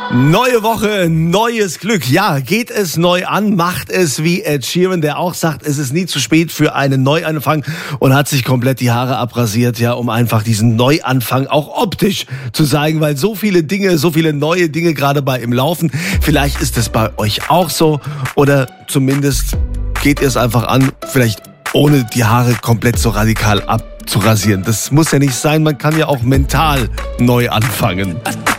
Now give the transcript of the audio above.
Neue Woche, neues Glück. Ja, geht es neu an, macht es wie Ed Sheeran, der auch sagt, es ist nie zu spät für einen Neuanfang und hat sich komplett die Haare abrasiert, ja, um einfach diesen Neuanfang auch optisch zu zeigen, weil so viele Dinge, so viele neue Dinge gerade bei ihm laufen. Vielleicht ist es bei euch auch so oder zumindest geht ihr es einfach an, vielleicht ohne die Haare komplett so radikal abzurasieren. Das muss ja nicht sein, man kann ja auch mental neu anfangen.